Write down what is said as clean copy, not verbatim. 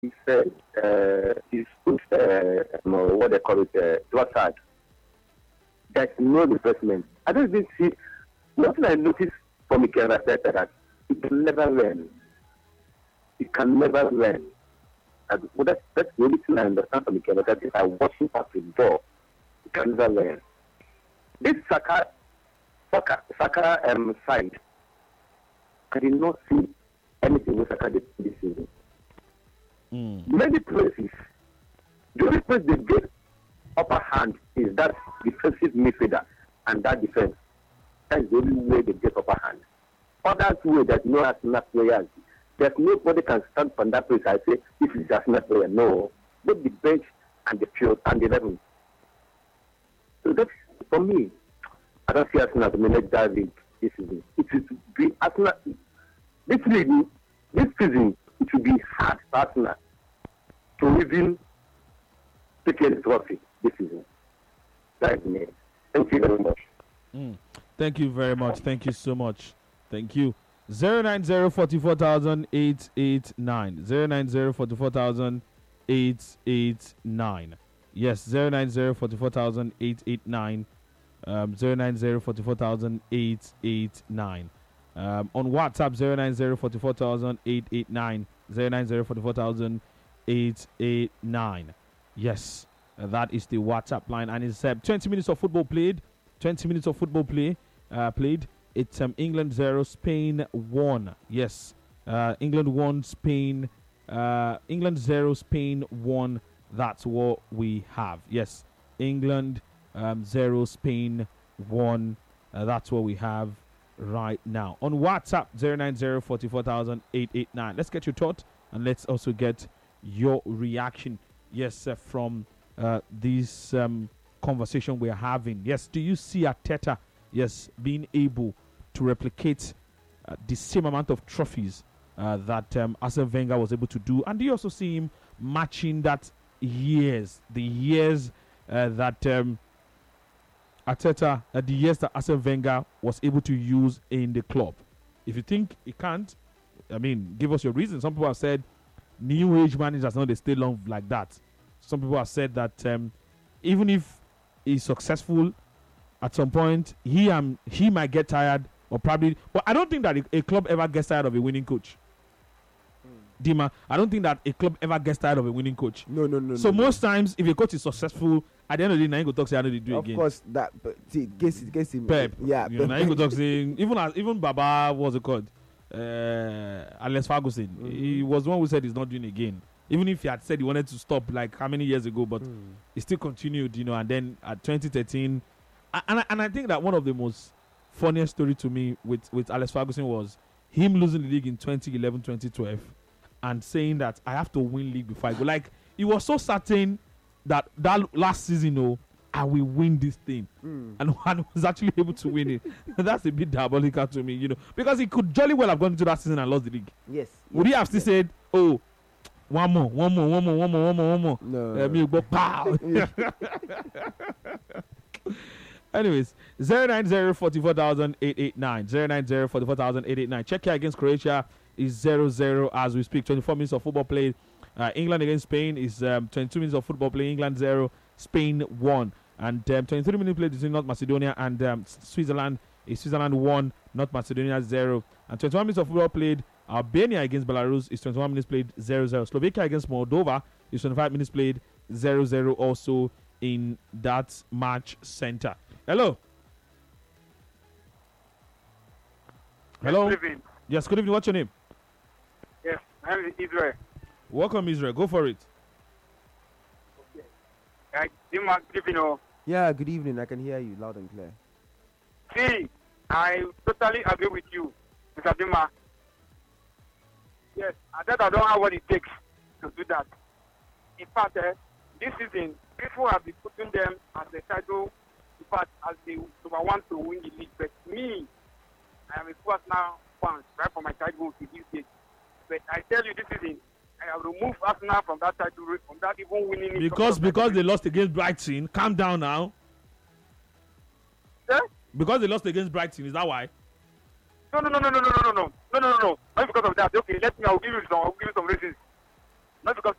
He's put what they call it to a side. There's no replacement. I don't even see. Nothing I noticed from Mikel Arteta that he can never learn. He can never learn. That's the only thing I understand from Mikel Arteta. If I watch him at the door, he can never learn. This Saka side, I did not see anything with Saka this season. Many places, the only place they get upper hand is that defensive midfielder and that defense. That's the only way they get upper hand. Others way there's no Arsenal players. There's nobody can stand from that place. I say this is Arsenal player. No, both the bench and the field and the 11. So that's for me. I don't see Arsenal dominate that league this season. It will be Arsenal. This season, it will be hard for Arsenal to even take the trophy this season. That's me. Thank you very much. Thank you very much. Thank you so much. Thank you. 090-44,889. 090-44,889. Yes, 090-44,889. 090-44,889. On WhatsApp, 090-44,889. 090-44,889. Yes, that is the WhatsApp line. And it's 20 minutes of football played. 20 minutes of football played. It's England 0, Spain 1. Yes, England 1, Spain. England 0, Spain 1. That's what we have. Yes, England 0, Spain 1. That's what we have right now. On WhatsApp, 090-44,889. Let's get your thought and let's also get your reaction. Yes, from this conversation we're having. Yes, do you see Arteta, yes, being able to replicate the same amount of trophies that Arsene Wenger was able to do? And do you also see him matching the years that Arteta, the years that Arsene Wenger was able to use in the club? If you think he can't, I mean, give us your reason. Some people have said new age managers they stay long like that. Some people have said that even if he's successful, at some point he might get tired, or probably. But I don't think that a club ever gets tired of a winning coach. Dima, I don't think that a club ever gets tired of a winning coach. No. So most times, if a coach is successful, at the end of the day, now go talk say I know they do of again. Of course, that. But see, gets him. Pep, yeah. Now go talk saying even Baba, what's it called? Alex Ferguson. He was the one who said he's not doing again. Even if he had said he wanted to stop like how many years ago, but he still continued, and then at 2013, and I think that one of the most funniest story to me with Alex Ferguson was him losing the league in 2011, 2012, and saying that I have to win league before I go. Like, he was so certain that last season, I will win this thing, and was actually able to win it. That's a bit diabolical to me, because he could jolly well have gone into that season and lost the league. Yes. Would he have still said, "Oh, one more"? No. Me go pow. Anyways, 090-44,889. 090-44,889. Czechia against Croatia is 0-0 as we speak. 24 minutes of football played. England against Spain is 22 minutes of football played. England 0, Spain 1. And 23 minutes played between North Macedonia and Switzerland is Switzerland 1, North Macedonia 0. And 21 minutes of football played. Albania against Belarus is 21 minutes played 0-0. Slovakia against Moldova is 25 minutes played 0-0 also in that match center. Hello. Hello. Good evening. Yes, good evening. What's your name? Yes, my name is Israel. Welcome, Israel. Go for it. Okay. Good evening. Yeah, good evening. I can hear you loud and clear. See, I totally agree with you, Mr. Dima. Yes, I don't have what it takes to do that. In fact, this season, people have been putting them as the title, in fact, as the number one to win the league. But me, I am a Arsenal fan, right from my childhood to this day. But I tell you, this season, I have removed Arsenal from that title, from that even winning. Because they lost against Brighton. Calm down now. Sir? Because they lost against Brighton, is that why? No. Not because of that. Okay, I will give you some reasons. Not because